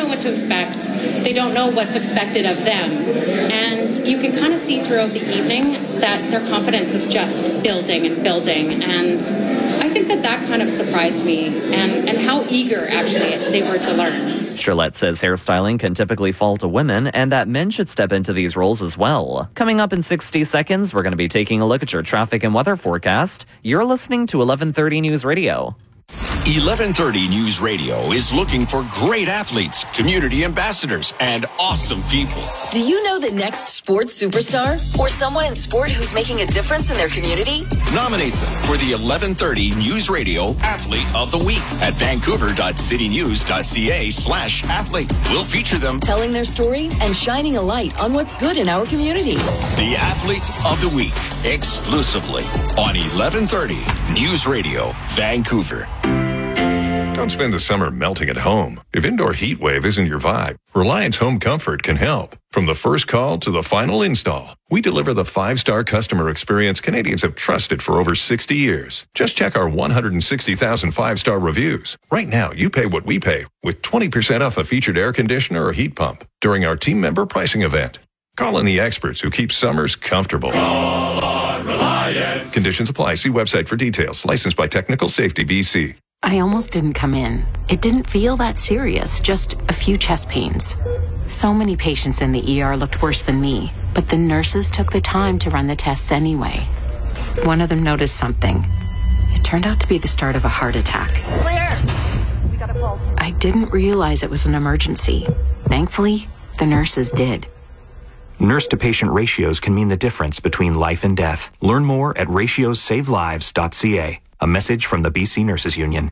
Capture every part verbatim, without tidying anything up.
know what to expect. They don't know what's expected of them. And you can kind of see throughout the evening that their confidence is just building and building. And I think that that kind of surprised me, and, and how eager, actually, they were to learn. Charlotte says hairstyling can typically fall to women and that men should step into these roles as well. Coming up in sixty seconds, we're going to be taking a look at your traffic and weather forecast. You're listening to eleven thirty News Radio. eleven thirty News Radio is looking for great athletes, community ambassadors, and awesome people. Do you know the next sports superstar or someone in sport who's making a difference in their community? Nominate them for the eleven thirty News Radio Athlete of the Week at vancouver.citynews.ca slash athlete. We'll feature them telling their story and shining a light on what's good in our community. The Athlete of the Week, exclusively on eleven thirty News Radio, Vancouver. Don't spend the summer melting at home. If indoor heat wave isn't your vibe, Reliance Home Comfort can help. From the first call to the final install, we deliver the five-star customer experience Canadians have trusted for over sixty years. Just check our one hundred sixty thousand five-star reviews. Right now, you pay what we pay with twenty percent off a featured air conditioner or heat pump during our team member pricing event. Call in the experts who keep summers comfortable. Call on Reliance. Conditions apply. See website for details. Licensed by Technical Safety B C. I almost didn't come in. It didn't feel that serious, just a few chest pains. So many patients in the E R looked worse than me, but the nurses took the time to run the tests anyway. One of them noticed something. It turned out to be the start of a heart attack. Clear! We got a pulse. I didn't realize it was an emergency. Thankfully, the nurses did. Nurse-to-patient ratios can mean the difference between life and death. Learn more at ratios save lives dot c a. A message from the B C Nurses Union.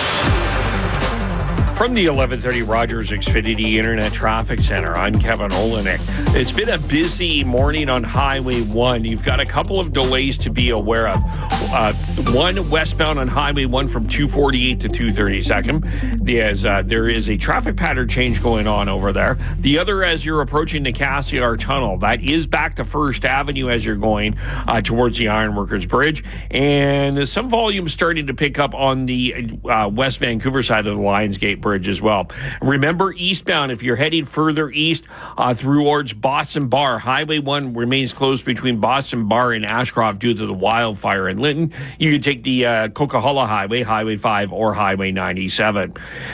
From the eleven thirty Rogers Xfinity Internet Traffic Center, I'm Kevin Olenek. It's been a busy morning on Highway one. You've got a couple of delays to be aware of. Uh, one westbound on Highway one from two forty-eight to two thirty-second. There's, uh, there is a traffic pattern change going on over there. The other, as you're approaching the Cassiar Tunnel, that is back to First Avenue as you're going uh, towards the Ironworkers Bridge. And some volume starting to pick up on the uh, West Vancouver side of the Lionsgate Bridge as well. Remember, eastbound, if you're heading further east uh, towards Boston Bar, Highway one remains closed between Boston Bar and Ashcroft due to the wildfire in Lytton. You can take the uh, Coquihalla Highway, Highway five, or Highway ninety-seven.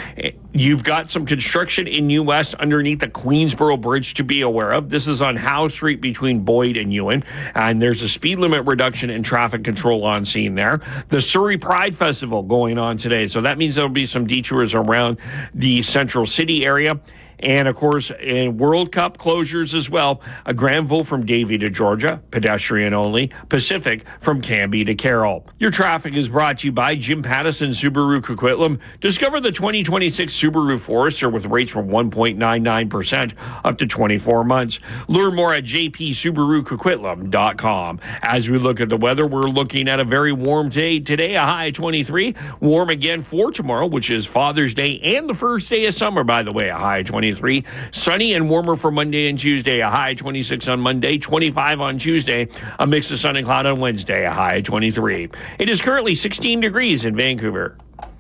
You've got some construction in U West underneath the Queensboro Bridge to be aware of. This is on Howe Street between Boyd and Ewan, and there's a speed limit reduction and traffic control on scene there. The Surrey Pride Festival going on today, so that means there'll be some detours around the Central City area. And, of course, in World Cup closures as well, a Granville from Davie to Georgia, pedestrian only, Pacific from Cambie to Carroll. Your traffic is brought to you by Jim Pattison Subaru Coquitlam. Discover the twenty twenty-six Subaru Forester with rates from one point nine nine percent up to twenty-four months. Learn more at j p subaru coquitlam dot com. As we look at the weather, we're looking at a very warm day today, a high of twenty-three. Warm again for tomorrow, which is Father's Day and the first day of summer, by the way, a high of twenty-three. Sunny and warmer for Monday and Tuesday, a high of twenty-six on Monday, twenty-five on Tuesday, a mix of sun and cloud on Wednesday, a high of twenty-three. It is currently sixteen degrees in Vancouver.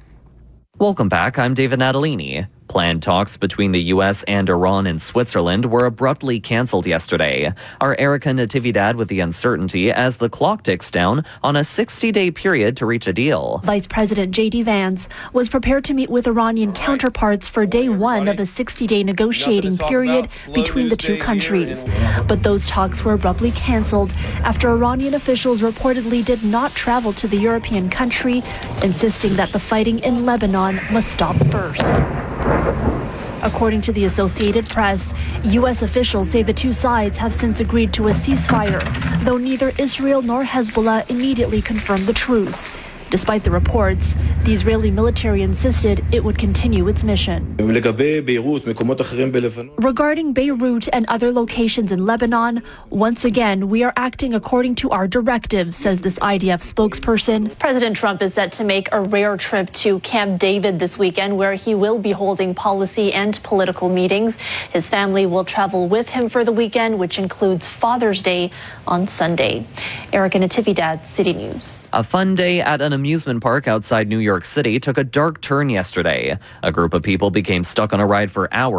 Welcome back. I'm David Natalini. Planned talks between the U S and Iran and Switzerland were abruptly canceled yesterday. Our Erica Natividad with the uncertainty as the clock ticks down on a sixty-day period to reach a deal. Vice President J D Vance was prepared to meet with Iranian counterparts for day one of a sixty-day negotiating period between the two countries. But those talks were abruptly canceled after Iranian officials reportedly did not travel to the European country, insisting that the fighting in Lebanon must stop first. According to the Associated Press, U S officials say the two sides have since agreed to a ceasefire, though neither Israel nor Hezbollah immediately confirmed the truce. Despite the reports, the Israeli military insisted it would continue its mission. Regarding Beirut and other locations in Lebanon, once again, we are acting according to our directives, says this I D F spokesperson. President Trump is set to make a rare trip to Camp David this weekend, where he will be holding policy and political meetings. His family will travel with him for the weekend, which includes Father's Day on Sunday. Erica Natividad, City News. A fun day at an amusement park outside New York City took a dark turn yesterday. A group of people became stuck on a ride for hours.